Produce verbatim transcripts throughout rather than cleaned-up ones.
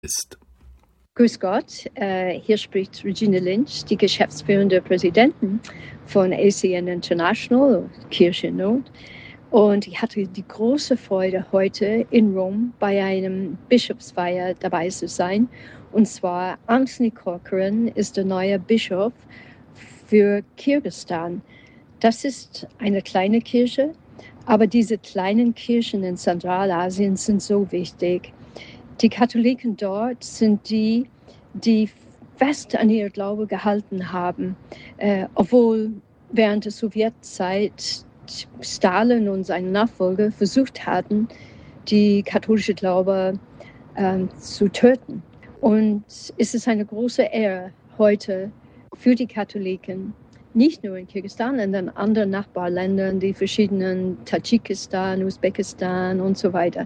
ist. Grüß Gott, äh, hier spricht Regina Lynch, die geschäftsführende Präsidentin von A C N International, Kirche in Not. Und ich hatte die große Freude, heute in Rom bei einem Bischofsfeier dabei zu sein. Und zwar Anthony Corcoran ist der neue Bischof für Kirgisistan. Das ist eine kleine Kirche, aber diese kleinen Kirchen in Zentralasien sind so wichtig. Die Katholiken dort sind die, die fest an ihr Glaube gehalten haben, äh, obwohl während der Sowjetzeit Stalin und seine Nachfolger versucht hatten, die katholische Glaube äh, zu töten. Und es ist eine große Ehre heute für die Katholiken, nicht nur in Kirgisistan, in den anderen Nachbarländern, die verschiedenen Tadschikistan, Usbekistan und so weiter,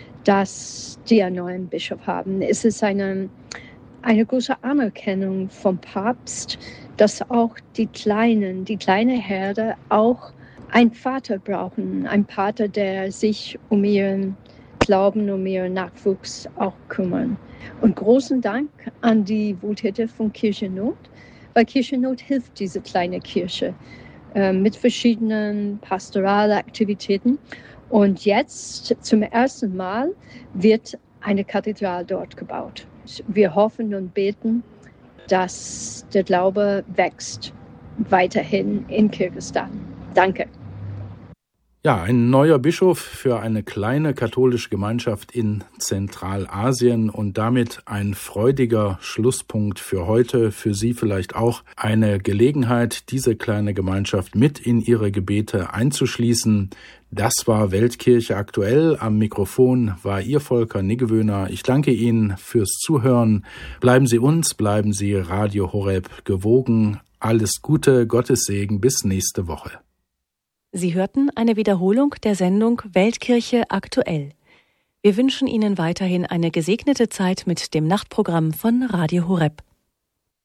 dass die einen neuen Bischof haben. Es ist eine, eine große Anerkennung vom Papst, dass auch die Kleinen, die kleine Herde auch einen Vater brauchen, einen Vater, der sich um ihren Glauben, um ihren Nachwuchs auch kümmern. Und großen Dank an die Wohltäter von Kirche in Not, weil Kirche in Not hilft diese kleine Kirche äh, mit verschiedenen pastoralen Aktivitäten. Und jetzt zum ersten Mal wird eine Kathedrale dort gebaut. Wir hoffen und beten, dass der Glaube wächst weiterhin in Kirgisistan. Danke. Ja, ein neuer Bischof für eine kleine katholische Gemeinschaft in Zentralasien und damit ein freudiger Schlusspunkt für heute. Für Sie vielleicht auch eine Gelegenheit, diese kleine Gemeinschaft mit in Ihre Gebete einzuschließen. Das war Weltkirche aktuell. Am Mikrofon war Ihr Volker Niggewöhner. Ich danke Ihnen fürs Zuhören. Bleiben Sie uns, bleiben Sie Radio Horeb gewogen. Alles Gute, Gottes Segen, bis nächste Woche. Sie hörten eine Wiederholung der Sendung Weltkirche aktuell. Wir wünschen Ihnen weiterhin eine gesegnete Zeit mit dem Nachtprogramm von Radio Horeb.